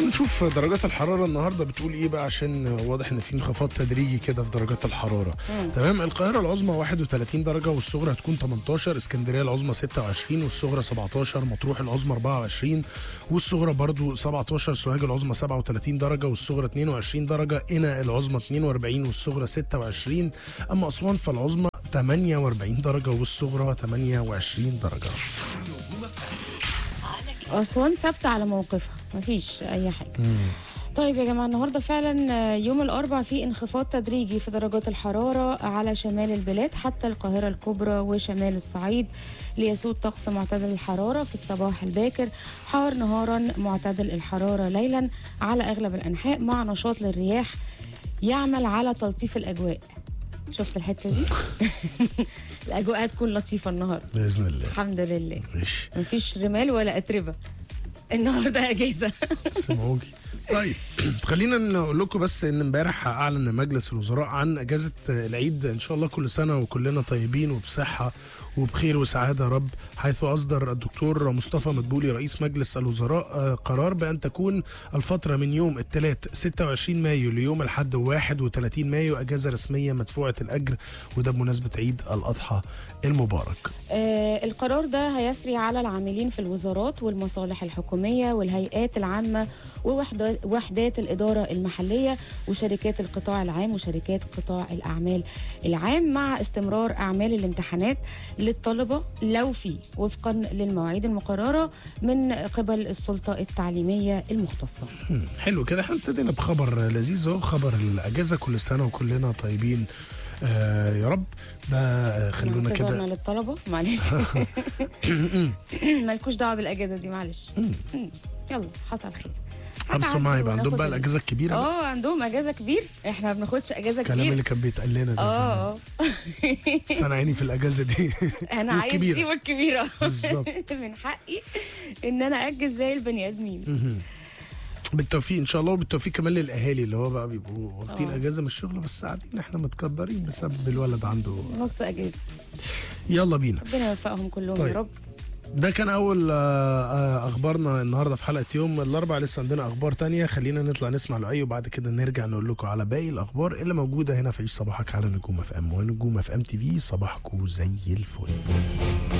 تعالوا نشوف درجات الحرارة النهاردة بتقول ايه بقى، عشان واضح ان في انخفاض تدريجي كده في درجات الحرارة. تمام. القاهرة العظمى 31 درجة والصغرى هتكون 18. اسكندرية العظمى 26 والصغرى 17. مطروح العظمى 24 والصغرى برضو 17. سوهاج العظمى 37 درجة والصغرى 22 درجة. قنا العظمى 42 والصغرى 26. اما اسوان فالعظمى 48 درجة والصغرى 28 درجة. أسوان ثابتة على موقفها، مفيش أي حاجة. طيب يا جماعة، النهاردة فعلا يوم الأربعاء في انخفاض تدريجي في درجات الحرارة على شمال البلاد حتى القاهرة الكبرى وشمال الصعيد، ليسود طقس معتدل الحرارة في الصباح الباكر، حار نهارا معتدل الحرارة ليلا على أغلب الأنحاء، مع نشاط للرياح يعمل على تلطيف الأجواء. شفت الحتة دي؟ الأجواء هتكون لطيفة النهاردة بإذن الله. الحمد لله. ماشي. مفيش رمال ولا أتربة النهارده اجازه. سمعوكي. طيب خلينا نقول لكم بس ان امبارح اعلن مجلس الوزراء عن اجازه العيد. ان شاء الله كل سنه وكلنا طيبين وبصحه وبخير وسعاده يا رب، حيث اصدر الدكتور مصطفى مدبولي رئيس مجلس الوزراء قرار بان تكون الفتره من يوم الثلاث 26 مايو ليوم الاحد 31 مايو اجازه رسميه مدفوعه الاجر، وده بمناسبه عيد الاضحى المبارك. القرار ده هيسري على العاملين في الوزارات والمصالح الحكوميه والهيئات العامه ووحدات الاداره المحليه وشركات القطاع العام وشركات قطاع الاعمال العام، مع استمرار اعمال الامتحانات للطلبه لو في وفقا للمواعيد المقرره من قبل السلطه التعليميه المختصه. حلو كده. احنا ابتدينا بخبر لذيذ اهو، خبر الاجازه. كل سنه وكلنا طيبين يا رب. ده خلونا كده اعتذرنا للطلبه، معلش. مالكوش دعوه بالاجازه دي، معلش. يلا حصل خير. حبسوا معايا يبقى عندهم بقى الاجازه الكبيره. عندهم اجازه كبير، احنا ما بناخدش اجازه كبير. الكلام اللي كان بيتقال لنا ده زمان. بس انا عيني في الاجازه دي. انا عايز دي والكبيره. بالظبط. من حقي ان انا اجز زي البني ادمين. بالتوفيق ان شاء الله، وبالتوفيق كمان للاهالي اللي هو بقى بيبقوا واخدين اجازه من الشغل بس قاعدين احنا متقدرين بسبب الولد عنده نص اجازه. يلا بينا. ربنا يوفقهم كلهم. طيب. يا رب. ده كان اول اخبارنا النهارده في حلقه يوم الاربعاء. لسه عندنا اخبار تانية، خلينا نطلع نسمع لؤي وبعد كده نرجع نقول لكم على باقي الاخبار اللي موجوده هنا في عيش صباحك على نجوم اف ام ونجوم اف ام تي في. صباحكم زي الفل.